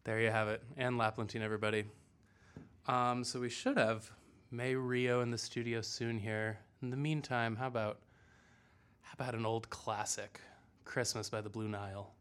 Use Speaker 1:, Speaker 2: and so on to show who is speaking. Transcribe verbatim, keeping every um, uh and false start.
Speaker 1: There you have it. And Laplantine, everybody. Um, so we should have May Rio in the studio soon here. In the meantime, how about how about an old classic, Christmas by the Blue Nile?